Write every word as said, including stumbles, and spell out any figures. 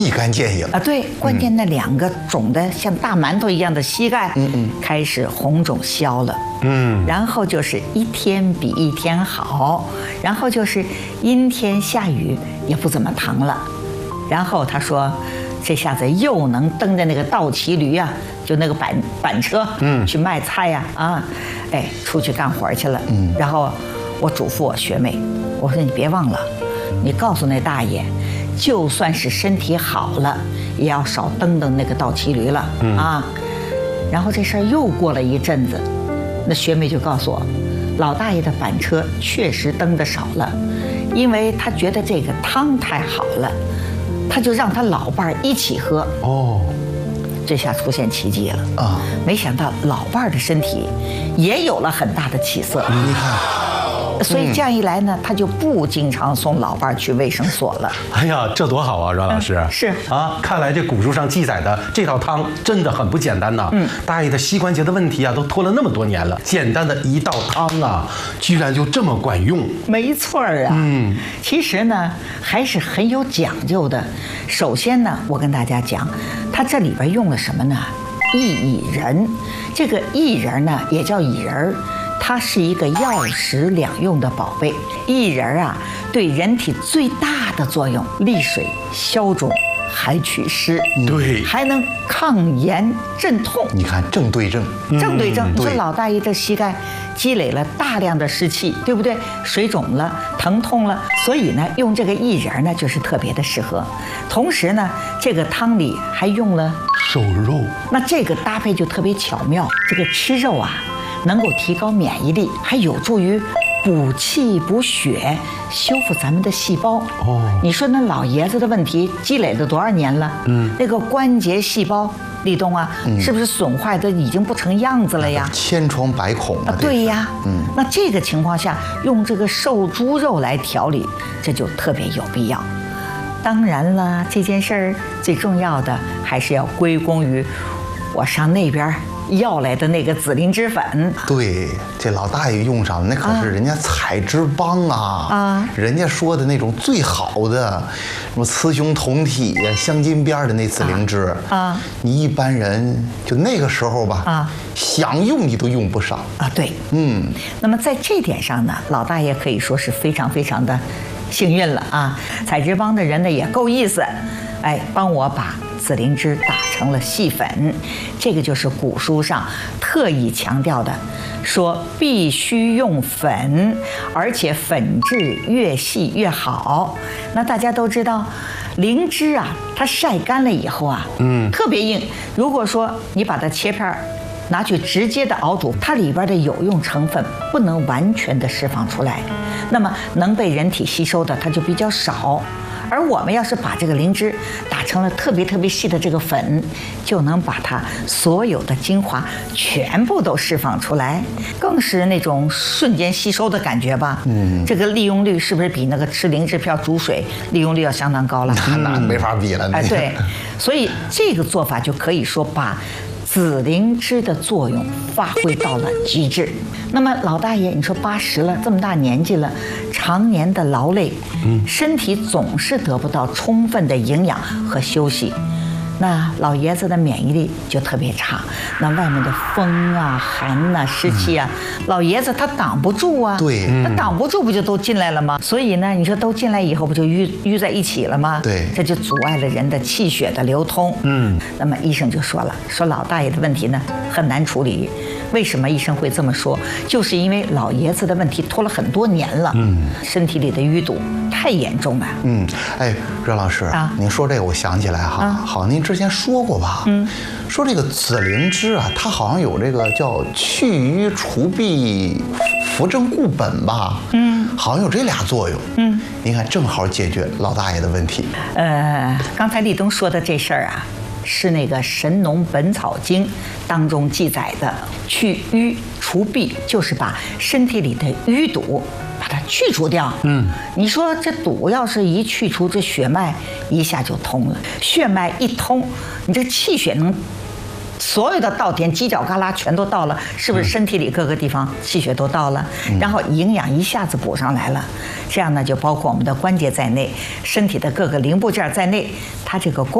立竿见影啊！对，关键那两个肿的像大馒头一样的膝盖，嗯嗯，开始红肿消了，嗯，然后就是一天比一天好，然后就是阴天下雨也不怎么疼了，然后他说，这下子又能蹬着那个倒骑驴啊，就那个板板车，嗯，去卖菜呀，啊，哎，出去干活去了，嗯，然后我嘱咐我学妹，我说你别忘了，你告诉那大爷。就算是身体好了，也要少蹬蹬那个倒骑驴了、嗯、啊。然后这事儿又过了一阵子，那学妹就告诉我，老大爷的板车确实蹬得少了，因为他觉得这个汤太好了，他就让他老伴儿一起喝。哦，这下出现奇迹了啊！没想到老伴儿的身体也有了很大的起色。 你看。 所以这样一来呢，他就不经常送老伴儿去卫生所了。 哎呀，这多好啊，阮老师！ 嗯、是啊，看来这古书上记载的这道汤真的很不简单呐。嗯，大爷的膝关节的问题啊，都拖了那么多年了，简单的一道汤啊，居然就这么管用。 没错啊。嗯，其实呢，还是很有讲究的。首先呢，我跟大家讲，它这里边用了什么呢？薏苡仁。这个薏仁呢，也叫薏仁。它是一个药食两用的宝贝，薏仁啊，对人体最大的作用，利水、消肿、还祛湿， 对， 还能抗炎镇痛。 你看，正对症， 正对症。你说老大爷这膝盖积累了大量的湿气，对不对？水肿了，疼痛了，所以呢，用这个薏仁呢，就是特别的适合。同时呢，这个汤里还用了瘦肉， 那这个搭配就特别巧妙。这个吃肉啊，能够提高免疫力，还有助于补气补血，修复咱们的细胞。哦，你说那老爷子的问题积累了多少年了？嗯，那个关节细胞，立冬啊，嗯、是不是损坏的已经不成样子了呀？ 千疮百孔啊！ 对呀，嗯，那这个情况下用这个瘦猪肉来调理，这就特别有必要。当然了，这件事儿最重要的还是要归功于我上那边要来的那个紫灵芝粉。 对，这老大爷用上那可是人家采之邦啊！啊，人家说的那种最好的，什么雌雄同体呀、镶金边的那紫灵芝啊，你一般人就那个时候吧啊，想用你都用不上啊。对，嗯。那么在这点上呢，老大爷可以说是非常非常的幸运了啊！采之邦的人呢也够意思，哎，帮我把紫灵芝打成了细粉，这个就是古书上特意强调的，说必须用粉，而且粉质越细越好。那大家都知道，灵芝啊，它晒干了以后啊，嗯，特别硬。如果说你把它切片，拿去直接的熬煮，它里边的有用成分不能完全的释放出来，那么能被人体吸收的它就比较少。而我们要是把这个灵芝打成了特别特别细的这个粉，就能把它所有的精华全部都释放出来，更是那种瞬间吸收的感觉吧。嗯，这个利用率是不是比那个吃灵芝片煮水利用率要相当高了？ 那那没法比了。 哎，对，所以这个做法就可以说把紫灵芝的作用发挥到了极致。那么老大爷，你说八十了，这么大年纪了，常年的劳累，嗯，身体总是得不到充分的营养和休息，那老爷子的免疫力就特别差。那外面的风啊、寒呐、湿气啊，嗯、老爷子他挡不住啊。 对， 他挡不住，不就都进来了吗？所以呢，你说都进来以后，不就淤淤在一起了吗？ 对， 这就阻碍了人的气血的流通。嗯，那么医生就说了，说老大爷的问题呢很难处理。为什么医生会这么说？就是因为老爷子的问题拖了很多年了，嗯，身体里的淤堵太严重了。 嗯，哎，阮老师啊，您说这个我想起来哈，啊、好像您之前说过吧？嗯，说这个紫灵芝啊，它好像有这个叫去瘀除痹、扶正固本吧？嗯，好像有这俩作用。嗯，您看正好解决老大爷的问题。 呃，刚才立冬说的这事儿啊，是那个《神农本草经》当中记载的，去瘀除痹，就是把身体里的淤堵把它去除掉。嗯，你说这堵要是一去除，这血脉一下就通了，血脉一通，你这气血能所有的稻田犄角旮旯全都到了，是不是身体里各个地方气血都到了？然后营养一下子补上来了，这样呢就包括我们的关节在内，身体的各个零部件在内，它这个功